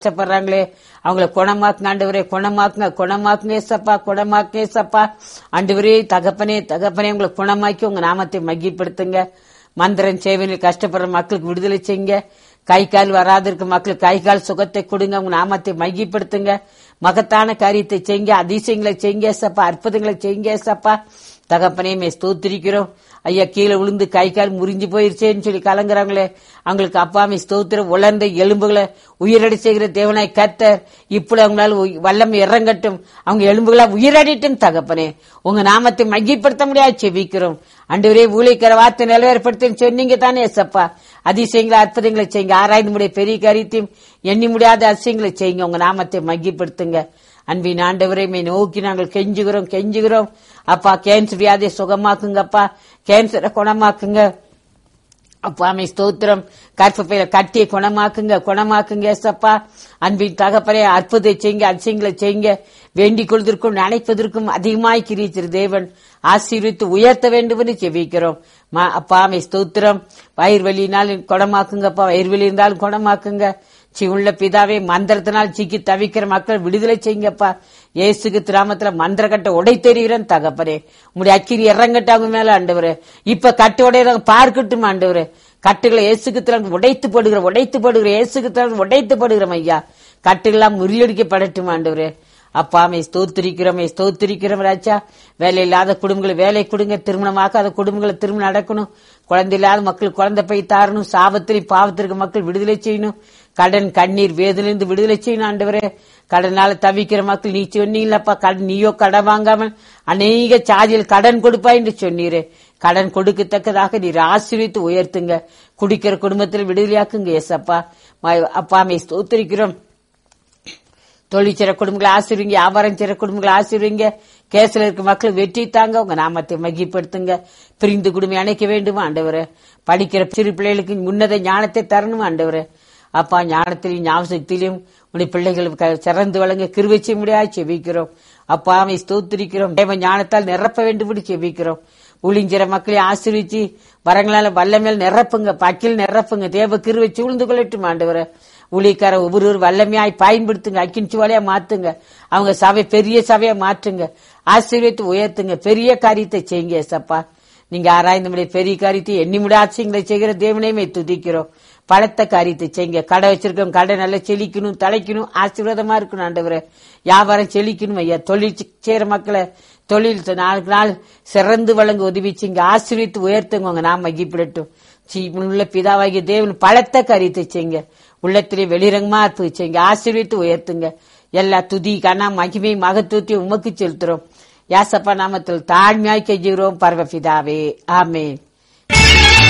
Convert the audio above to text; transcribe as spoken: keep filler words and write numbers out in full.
கஷ்டப்படுறாங்களே அவங்கள குணமாக்குங்க ஆண்டவரே, குணமாக்குங்க குணமாக்குங்க ஏசப்பா, குணமாக்குங்க ஏசப்பா. ஆண்டவரே தகப்பனே தகப்பனே உங்களை குணமாக்கி உங்க நாமத்தை மகிப்படுத்துங்க. மந்திரம் சேவையில் கஷ்டப்படுற மக்களுக்கு விடுதலை செய்யுங்க. கை கால் வராதிருக்க மக்களுக்கு கை கால் சுகத்தை கொடுங்க. உங்க நாமத்தை மகிப்படுத்துங்க. மகத்தான காரியத்தை செய்யுங்க, அதிசயங்களை செய்யுங்க ஏசப்பா, அற்புதங்களை செய்யுங்க ஏசப்பா. தகப்பனே மே ஸ்தோத்திரிக்கிறோம் ஐயா. கீழே விழுந்து கை கால் முறிஞ்சு போயிருச்சேன்னு சொல்லி கலங்குறாங்களே அவங்களுக்கு அப்பாமே ஸ்தோத்திரம். உலர்ந்த எலும்புகளை உயிரடை செய்கிற தேவனாய் கர்த்தர் இப்படி அவங்களால வல்லமை இறங்கட்டும், அவங்க எலும்புகளா உயிரடிட்டும். தகப்பனே உங்க நாமத்தை மகிப்படுத்த முடியாது செபிக்கிறோம். ஆண்டவரே ஊழியக்கிற வார்த்தை நிலவேற்படுத்த சொன்னீங்க தானே ஏசப்பா. அதிசயங்களை அற்புதங்களை செய்யுங்க. ஆராய்ந்து முடிய பெரிய காரியத்தையும் எண்ணி முடியாத அதிசயங்களை செய்யுங்க. உங்க நாமத்தை மகிப்படுத்துங்க. அன்பின் ஆண்டவரை மே நோக்கி நாங்கள் கெஞ்சுகிறோம் கெஞ்சுகிறோம் அப்பா. கேன்சர் வியாதியை சுகமாக்குங்கப்பா, கேன்சரை குணமாக்குங்க அப்பா. மே ஸ்தோத்திரம். கற்பப்பையில கட்டியை குணமாக்குங்க குணமாக்குங்க ஏசப்பா. அன்பின் தகப்பனே அற்புதத்தை செய்யுங்க, அதிசயங்களை செய்யுங்க. வேண்டிக் கொள்வதற்கும் நினைப்பதற்கும் அதிகமாய் கிரித்திரு தேவன் ஆசீர்வித்து உயர்த்த வேண்டும் என்று ஜெபிக்கிறோம் அப்பா. மே ஸ்தோத்திரம். வயிறு வலியினாலும் குணமாக்குங்கப்பா, வயிறு வலி இருந்தாலும் குணமாக்குங்க. சி உள்ள பிதாவே மந்திரத்தினால் சிக்கி தவிக்கிற மக்கள் விடுதலை செய்யுங்கப்பா. இயேசுக்கு திராமத்துல மந்திர கட்ட உடை தெரிகிறேன் தகப்பரே. உங்களுடைய அக்கிரி இறங்கட்ட அவங்க மேல ஆண்டவரே. இப்ப கட்டு உடைய பார்க்கட்டும் ஆண்டவரே. கட்டுகளை இயேசுக்கு திறன் உடைத்து போடுகிற உடைத்து போடுகிற இயேசுக்கு திறன் உடைத்து போடுகிறோம் ஐயா. கட்டுகளாம் முறியடிக்கப்படட்டும் ஆண்டவரே. அப்பாமே ஸ்தோத்திரிக்கிறோமே ஸ்தோத்திரிக்கிறோம் ராஜா. வேலை இல்லாத குடும்பங்களை வேலை கொடுங்க, திருமணமாக்காத குடும்பங்களை திருமணம் நடக்கணும், குழந்தை இல்லாத மக்கள் குழந்தை போய் தாரணும், சாபத்திரி பாவத்திற்கு மக்கள் விடுதலை செய்யணும், கடன் கண்ணீர் வேதிலிருந்து விடுதலை செய்யணும் ஆண்டவரே. கடனால தவிக்கிற மக்கள் நீ சொன்னீங்களப்பா, கடன் நீயோ கடன் வாங்காமல் அநேக சாதியில் கடன் கொடுப்பா என்று சொன்னீரே. கடன் கொடுக்கத்தக்கதாக நீர் ஆசீர்வித்து உயர்த்துங்க. குடிக்கிற குடும்பத்தில் விடுதலையாக்குங்க ஏசப்பா. அப்பாமே ஸ்தோத்திரிக்கிறோம். தொழில் செய்ற குடும்பங்களை ஆசீர்வீங்க, வியாபாரம் செய்ற குடும்பங்களை ஆசீர்வீங்க. கேஸ்ல இருக்க மக்கள் வெற்றி தாங்க. உங்க நாமத்தை மகிப்படுத்துங்க. பிரிந்து குடும்பம் அணைக்க வேண்டுமா ஆண்டவரே. படிக்கிற சிறு பிள்ளைகளுக்கு உன்னத ஞானத்தை தரணும் ஆண்டவரே. அப்பா ஞானத்திலையும் ஞாபகத்திலையும் உடைய பிள்ளைகள் சிறந்து வழங்க கிருபை செய்ய முடியாது செபிக்கிறோம் அப்பா. அவை ஸ்தோத்திரிக்கிறோம். தேவ ஞானத்தால் நிரப்ப வேண்டும் செபிக்கிறோம். ஊழிஞ்சிற மக்களை ஆசீர்விச்சு வரங்களால வல்லமேல் நிரப்புங்க, பக்கில் நிரப்புங்க. தேவ கிருபை சூழ்ந்து கொள்ளட்டும் ஆண்டவரே. ஊழியக்கார ஒவ்வொரு வல்லமையாய் பயன்படுத்துங்க, அக்கின் சுவலையா மாத்துங்க. அவங்க சபை பெரிய சபையா மாற்றுங்க, ஆசீர்வித்து உயர்த்துங்க. பெரிய காரியத்தை செய்யுங்க ஏசப்பா. நீங்க ஆராய்ந்து பெரிய காரியத்தை எண்ணி முடியாத செய்கிற தேவனையுமே துதிக்கிறோம். பலத்த காரியத்தை செய்யுங்க. கடை வச்சிருக்கோம், கடை நல்லா செழிக்கணும், தலைக்கணும், ஆசீர்வாதமா இருக்கணும் ஆண்டவரே. வியாபாரம் செழிக்கணும் ஐயா. தொழில் செய்யற மக்களை தொழில் நாளுக்கு நாள் சிறந்து வழங்க உதவிச்சிங்க, ஆசீர்வித்து உயர்த்துங்க. நாம் மகிப்பிடட்டும். உள்ள பிதாவாகிய தேவன் பலத்த காரியத்தை செய்யுங்க. உள்ளத்திலே வெளிரங்கமா அற்புதம் செய்யுங்க, ஆசீர்வித்து உயர்த்துங்க. எல்லா துதி கனா மகிமை மகத்துவத்தையும் உமக்கு செலுத்துறோம். யாசப்பா நாமத்தில் தாழ்மையாய் கெஞ்சுகிறோம் பரமபிதாவே, ஆமென்.